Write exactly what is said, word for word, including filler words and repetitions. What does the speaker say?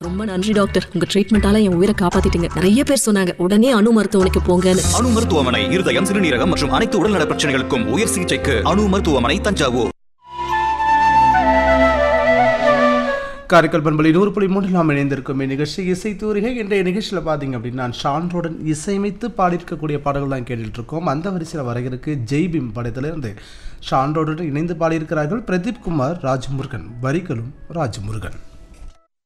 ரொம்ப நன்றி டாக்டர், உங்க ட்ரீட்மெண்டால என் உயிரை காப்பாத்திட்டீங்க. நிறைய பேர் சொன்னாங்க உடனே அணு மருத்துவமனைக்கு போங்கன்னு. அணு மருத்துவமனை இருதயம், சிறுநீரகம் மற்றும் அனைத்து உடல்நல பிரச்சனைகளுக்கும் உயர் சிகிச்சைக்கு அணு மருத்துவமனை, தஞ்சாவூர். காரைக்கால் பண்பலை நூறு புள்ளி மூன்றில் நாம் இணைந்திருக்கும் இந்நிகழ்ச்சி இசை தூரிகை. இன்றைய நிகழ்ச்சியில் பார்த்தீங்க அப்படின்னா ஷான்ரோடன் இசையமைத்து பாடியிருக்கக்கூடிய பாடல்கள் தான் கேட்டுட்டு இருக்கோம். அந்த வரிசையில் வரைகிறதுக்கு ஜெய்பீம் படத்திலிருந்து ஷான்ரோடன் இணைந்து பாடியிருக்கிறார்கள் பிரதீப் குமார், ராஜ்முருகன். வரிகளும் ராஜ்முருகன்.